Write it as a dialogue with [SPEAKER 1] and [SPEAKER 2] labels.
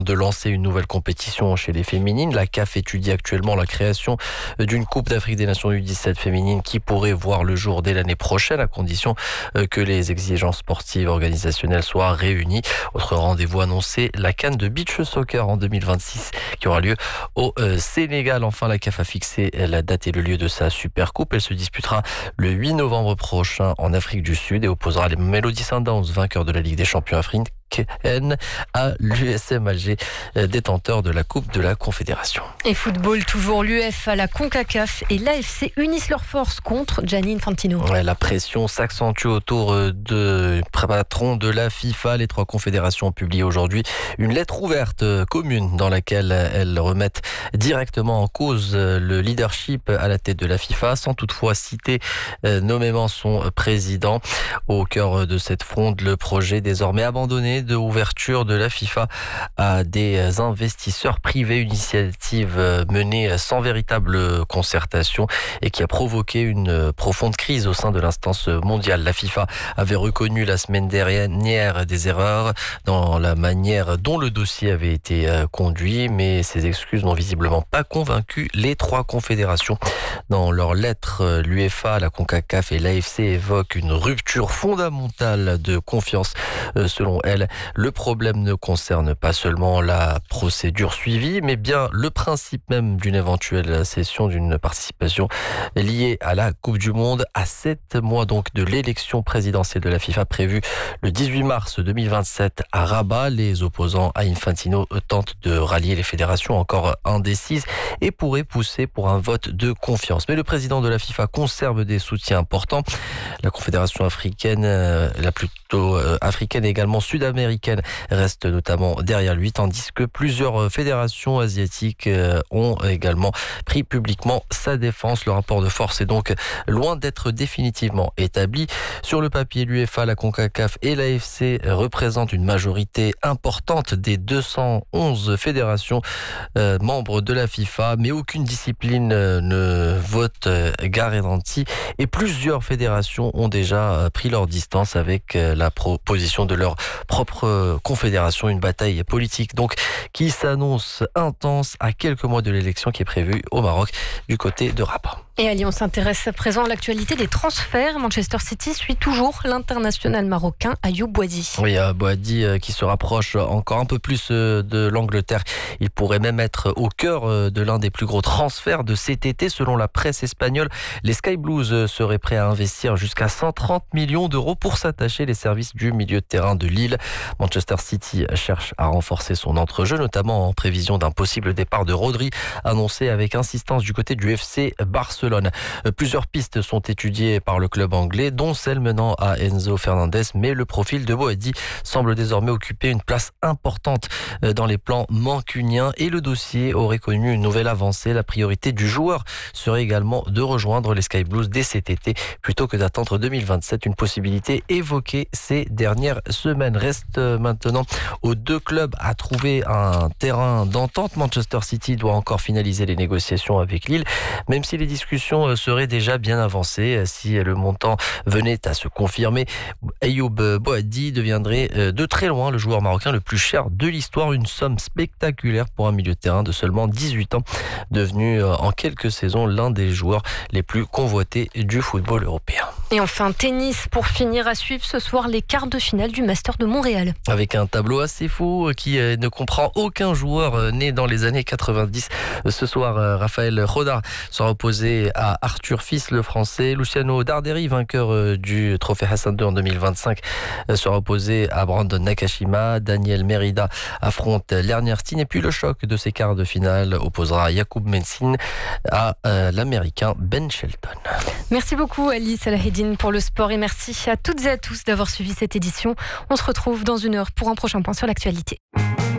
[SPEAKER 1] de lancer une nouvelle compétition chez les féminines. La CAF étudie actuellement la création d'une Coupe d'Afrique des Nations U17 féminine qui pourrait voir le jour dès l'année prochaine, à condition que les exigences sportives organisationnelles soient réunies. Autre rendez-vous annoncé, la CAN de beach soccer en 2026 qui aura lieu au Sénégal. Enfin, la CAF a fixé la date et le lieu de sa Super Coupe. Elle se disputera le 8 novembre prochain en Afrique du Sud et opposera les Mamelody Sundowns, vainqueurs de la Ligue des champions africains, à l'USM Alger, détenteur de la Coupe de la Confédération.
[SPEAKER 2] Et football, toujours l'UEFA, la CONCACAF et l'AFC unissent leurs forces contre Gianni Infantino.
[SPEAKER 1] Ouais, la pression s'accentue autour de patron de la FIFA. Les trois confédérations ont publié aujourd'hui une lettre ouverte commune dans laquelle elles remettent directement en cause le leadership à la tête de la FIFA, sans toutefois citer nommément son président. Au cœur de cette fronde, le projet désormais abandonné de ouverture de la FIFA à des investisseurs privés, une initiative menée sans véritable concertation et qui a provoqué une profonde crise au sein de l'instance mondiale. La FIFA avait reconnu la semaine dernière des erreurs dans la manière dont le dossier avait été conduit, mais ces excuses n'ont visiblement pas convaincu les trois confédérations. Dans leur lettre, l'UEFA, la CONCACAF et l'AFC évoquent une rupture fondamentale de confiance. Selon elle, le problème ne concerne pas seulement la procédure suivie, mais bien le principe même d'une éventuelle cession d'une participation liée à la Coupe du Monde à 7 mois donc de l'élection présidentielle de la FIFA prévue le 18 mars 2027 à Rabat. Les opposants à Infantino tentent de rallier les fédérations encore indécises et pourraient pousser pour un vote de confiance. Mais le président de la FIFA conserve des soutiens importants. La Confédération africaine, africaine et également sud-américaine reste notamment derrière lui, tandis que plusieurs fédérations asiatiques ont également pris publiquement sa défense. Le rapport de force est donc loin d'être définitivement établi. Sur le papier, l'UEFA, la CONCACAF et l'AFC représentent une majorité importante des 211 fédérations membres de la FIFA, mais aucune discipline ne vote garantie et plusieurs fédérations ont déjà pris leur distance avec la proposition de leur propre confédération. Une bataille politique donc qui s'annonce intense à quelques mois de l'élection qui est prévue au Maroc du côté de Rabat.
[SPEAKER 2] Et Ali, on s'intéresse à présent à l'actualité des transferts. Manchester City suit toujours l'international marocain Ayoub Boadi.
[SPEAKER 1] Oui, Boadi qui se rapproche encore un peu plus de l'Angleterre. Il pourrait même être au cœur de l'un des plus gros transferts de cet été. Selon la presse espagnole, les Sky Blues seraient prêts à investir jusqu'à 130 millions d'euros pour s'attacher les services du milieu de terrain de Lille. Manchester City cherche à renforcer son entrejeu, notamment en prévision d'un possible départ de Rodri, annoncé avec insistance du côté du FC Barcelone. Plusieurs pistes sont étudiées par le club anglais, dont celle menant à Enzo Fernandez, mais le profil de Boadi semble désormais occuper une place importante dans les plans mancuniens et le dossier aurait connu une nouvelle avancée. La priorité du joueur serait également de rejoindre les Sky Blues dès cet été plutôt que d'attendre 2027, une possibilité évoquée ces dernières semaines. Reste maintenant aux deux clubs à trouver un terrain d'entente. Manchester City doit encore finaliser les négociations avec Lille, même si les discussions seraient déjà bien avancées. Si le montant venait à se confirmer, Ayoub Boadi deviendrait de très loin le joueur marocain le plus cher de l'histoire. Une somme spectaculaire pour un milieu de terrain de seulement 18 ans, devenu en quelques saisons l'un des joueurs les plus convoités du football européen.
[SPEAKER 2] Et enfin, tennis, pour finir, à suivre ce soir les quarts de finale du Master de Montréal.
[SPEAKER 1] Avec un tableau assez faux qui ne comprend aucun joueur né dans les années 90. Ce soir, Raphaël Rodar sera opposé à Arthur Fils, le français. Luciano Darderi, vainqueur du trophée Hassan II en 2025, sera opposé à Brandon Nakashima. Daniel Merida affronte Lernerstein. Et puis le choc de ces quarts de finale opposera Yacoub Mensine à l'américain Ben Shelton.
[SPEAKER 2] Merci beaucoup Ali Salahedine pour le sport et merci à toutes et à tous d'avoir suivi cette édition. On se retrouve dans une heure pour un prochain point sur l'actualité.